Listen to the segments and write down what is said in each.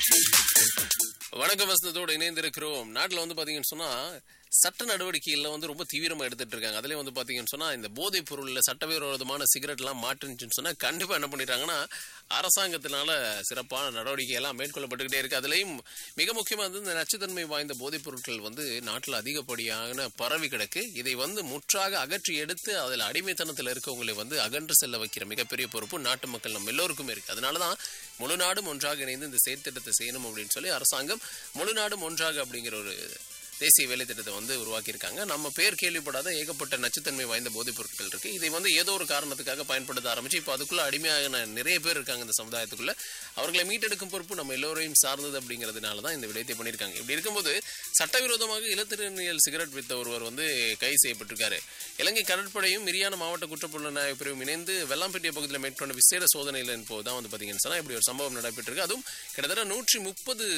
வணக்கம் வசந்தத்தோடு இணைந்திருக்கிறோம். நாட்டில் வந்து பார்த்தீங்கன்னு சொன்னால் சட்ட நடவடிக்கைகளில் வந்து ரொம்ப தீவிரமாக எடுத்துகிட்டு இருக்காங்க. அதிலே வந்து பார்த்தீங்கன்னு சொன்னால் இந்த போதைப் பொருளில் சட்டவிரோதமான சிகரெட்லாம் மாட்டுச்சுன்னு சொன்னால் கண்டிப்பாக என்ன பண்ணிட்டாங்கன்னா அரசாங்கத்தினால சிறப்பான நடவடிக்கையெல்லாம் மேற்கொள்ளப்பட்டுக்கிட்டே இருக்குது. அதுலேயும் மிக முக்கியமாக வந்து இந்த நச்சுத்தன்மை வாய்ந்த போதைப் பொருட்கள் வந்து நாட்டில் அதிகப்படியான பரவி கிடக்கு. இதை வந்து முற்றாக அகற்றி எடுத்து அதில் அடிமைத்தனத்தில் இருக்கவங்களை வந்து அகன்று செல்ல வைக்கிற மிகப்பெரிய பொறுப்பு நாட்டு மக்கள் நம்ம எல்லோருக்குமே இருக்குது. அதனால தான் முழு நாடும் ஒன்றாக இணைந்து இந்த செயற்திட்டத்தை செய்யணும் அப்படின்னு சொல்லி அரசாங்கம் முழு நாடும் ஒன்றாக அப்படிங்கிற ஒரு தேசிய வேலை திட்டத்தை வந்து உருவாக்கியிருக்காங்க. நம்ம பேர் கேள்விப்படாத ஏகப்பட்ட நச்சுத்தன்மை வாய்ந்த போதைப் பொருட்கள் இருக்கு. இதை வந்து ஏதோ ஒரு காரணத்துக்காக பயன்படுத்த ஆரம்பிச்சு இப்போ அதுக்குள்ள அடிமையாக நிறைய பேர் இருக்காங்க இந்த சமுதாயத்துக்குள்ள. அவர்களை மீட்டெடுக்கும் பொறுப்பு நம்ம எல்லோரையும் சார்ந்தது அப்படிங்கிறதுனால தான் இந்த விடயத்தை பண்ணியிருக்காங்க. இப்படி இருக்கும்போது சட்டவிரோதமாக இலத்திரனியல் சிகரெட் வித்த ஒருவர் வந்து கைது செய்யப்பட்டிருக்காரு. இலங்கை கடற்படையும் மிரியான மாவட்ட குற்றப்புலனாய்வு பிரிவும் இணைந்து வெள்ளாம்பட்டிய பகுதியில் மேற்கொண்ட விசேட சோதனைகளின் போது தான் வந்து பார்த்தீங்கன்னு சொன்னால் இப்படி ஒரு சம்பவம் நடைபெற்றிருக்கு. அதுவும் கிட்டத்தட்ட 130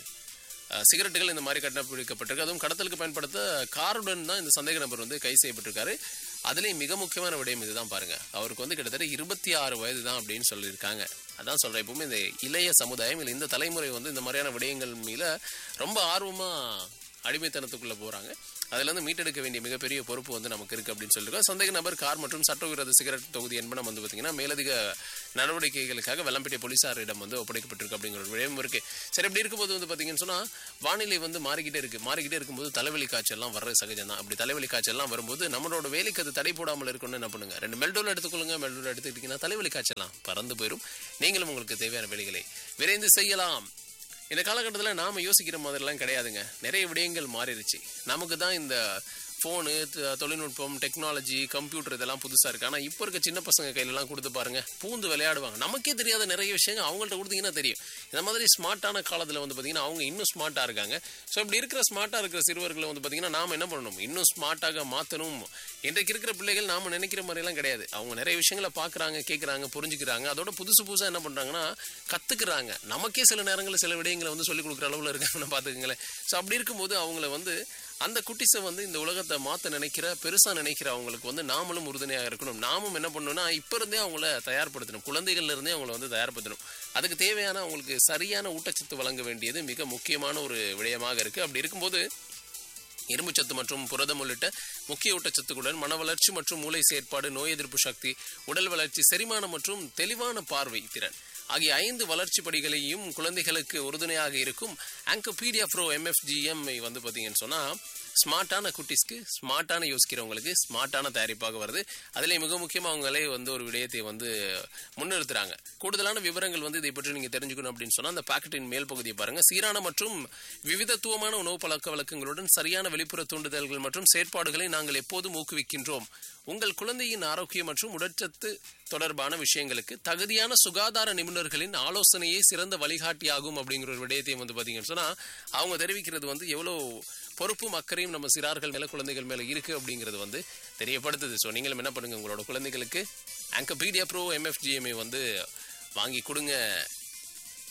சிகரெட்டுகள் இந்த மாதிரி கண்டுபிடிக்கப்பட்டிருக்கு. அதுவும் கடத்தலுக்கு பயன்படுத்த காருடன் தான் இந்த சந்தேக நபர் வந்து கைது செய்யப்பட்டிருக்காரு. அதுலேயும் மிக முக்கியமான விடயம் இதுதான் பாருங்க. அவருக்கு வந்து கிட்டத்தட்ட 26 வயது தான் அப்படின்னு சொல்லியிருக்காங்க. அதான் சொல்றேன், எப்பவுமே இந்த இளைய சமுதாயம் இல்லை இந்த தலைமுறை வந்து இந்த மாதிரியான விடயங்கள் மீது ரொம்ப ஆர்வமா அடிமைத்தனத்துக்குள்ள போறாங்க. அதுல இருந்து மீட்டெடுக்க வேண்டிய மிகப்பெரிய பொறுப்பு வந்து நமக்கு இருக்கு அப்படின்னு சொல்லியிருக்கோம். சந்தேக நபர் கார் மற்றும் சட்டவிரோத சிகரெட் தொகுதி என்பன வந்து பார்த்தீங்கன்னா மேலதிக நடவடிக்கைகளுக்காக வெள்ளம்பட்டிய போலீசாரிடம் வந்து ஒப்படைக்கப்பட்டிருக்கு அப்படிங்கிற ஒரு விடயம் இருக்கு. சரி, இப்படி இருக்கும்போது வந்து பார்த்தீங்கன்னு சொன்னா வானிலை வந்து மாறிக்கிட்டே இருக்கும்போது தலைவலி காய்ச்சல்லாம் வர்றது சகஜம் தான். அப்படி தலைவலி காய்ச்சல்லாம் வரும்போது நம்மளோட வேலைக்கு அது தடை போடாமல் இருக்கணும்னு என்ன பண்ணுங்க, 2 மெல்டோல் எடுத்துக்கொள்ளுங்க. மெல்டோல் எடுத்துக்கிட்டீங்கன்னா தலைவலி காய்ச்சலாம் பறந்து போயிடும். நீங்களும் உங்களுக்கு தேவையான வேலைகளை விரைந்து செய்யலாம். இந்த காலகட்டத்தில் நாம் யோசிக்கிற மாதிரிலாம் கிடையாதுங்க. நிறைய விடயங்கள் மாறிடுச்சு. நமக்கு தான் இந்த ஃபோனு, தொழில்நுட்பம், டெக்னாலஜி, கம்ப்யூட்டர் இதெல்லாம் புதுசாக இருக்குது. ஆனால் இப்போ இருக்க சின்ன பசங்க கையிலலாம் கொடுத்து பாருங்கள், பூந்து விளையாடுவாங்க. நமக்கே தெரியாத நிறைய விஷயங்கள் அவங்கள்ட்ட கொடுத்தீங்கன்னா தெரியும். இந்த மாதிரி ஸ்மார்ட்டான காலத்தில் வந்து பார்த்திங்கன்னா அவங்க இன்னும் ஸ்மார்ட்டாக இருக்காங்க. ஸோ இப்படி இருக்கிற ஸ்மார்ட்டாக இருக்கிற சிறுவர்களை வந்து பார்த்திங்கன்னா நாம் என்ன பண்ணணும், இன்னும் ஸ்மார்ட்டாக மாற்றணும். இன்றைக்கு இருக்கிற பிள்ளைகள் நாம் நினைக்கிற மாதிரிலாம் கிடையாது. அவங்க நிறைய விஷயங்களை பார்க்குறாங்க, கேட்குறாங்க, புரிஞ்சுக்கிறாங்க. அதோட புதுசாக என்ன பண்ணுறாங்கன்னா கற்றுக்குறாங்க. நமக்கே சில நேரங்களில் சில விடயங்களை வந்து சொல்லிக் கொடுக்குற அளவில் இருக்காங்கன்னு பார்த்துக்குங்களேன். ஸோ அப்படி இருக்கும்போது அவங்கள வந்து அந்த குட்டிஸை வந்து இந்த உலகத்தை மாற்ற பெருசாக நினைக்கிற அவங்களுக்கு வந்து நாமளும் உறுதுணையாக இருக்கணும். நாமும் என்ன பண்ணணும்னா இப்போ இருந்தே அவங்கள தயார்படுத்தணும். குழந்தைகள்ல இருந்தே அவங்கள வந்து தயார்படுத்தணும். அதுக்கு தேவையான அவங்களுக்கு சரியான ஊட்டச்சத்து வழங்க வேண்டியது மிக முக்கியமான ஒரு விடயமாக இருக்குது. அப்படி இருக்கும்போது இரும்புச்சத்து மற்றும் புரதம் உள்ளிட்ட முக்கிய ஊட்டச்சத்துக்களுடன் மன வளர்ச்சி மற்றும் மூளை செயற்பாடு, நோய் எதிர்ப்பு சக்தி, உடல் வளர்ச்சி, செரிமானம் மற்றும் தெளிவான பார்வை திறன் ஆகிய 5 வளர்ச்சி படிகளையும் குழந்தைகளுக்கு உறுதுணையாக இருக்கும் ஆங்கோபீடியா ப்ரோ MFGM வந்து பார்த்தீங்கன்னு சொன்னால் ஸ்மார்ட்டான குட்டிஸ்க்கு, ஸ்மார்ட்டான யோசிக்கிறவங்களுக்கு ஸ்மார்ட்டான தயாரிப்பாக வருது. அதிலே மிக முக்கியமாக அவங்களே வந்து ஒரு விடயத்தை வந்து முன்னிறுத்துறாங்க. கூடுதலான விவரங்கள் வந்து இதை பற்றி நீங்கள் தெரிஞ்சுக்கணும் அப்படின்னு சொன்னால் அந்த பாக்கெட்டின் மேல் பகுதியை பாருங்கள். சீரான மற்றும் விவிதத்துவமான உணவு பழக்க வழக்கங்களுடன் சரியான வெளிப்புற தூண்டுதல்கள் மற்றும் செயற்பாடுகளை நாங்கள் எப்போதும் ஊக்குவிக்கின்றோம். உங்கள் குழந்தையின் ஆரோக்கியம் மற்றும் உடற்சத்து தொடர்பான விஷயங்களுக்கு தகுதியான சுகாதார நிபுணர்களின் ஆலோசனையே சிறந்த வழிகாட்டியாகும் அப்படிங்கிற ஒரு விடயத்தையும் வந்து பார்த்தீங்கன்னு சொன்னால் அவங்க தெரிவிக்கிறது வந்து எவ்வளோ பொறுப்பும் அக்கறையும் நம்ம சிறார்கள் மேலே, குழந்தைகள் மேலே இருக்குது அப்படிங்கிறது வந்து தெரியப்படுத்துது. ஸோ நீங்களும் என்ன பண்ணுங்கள், உங்களோட குழந்தைகளுக்கு ஆங்கோபீடியா ப்ரோ MFGM வந்து வாங்கி கொடுங்க.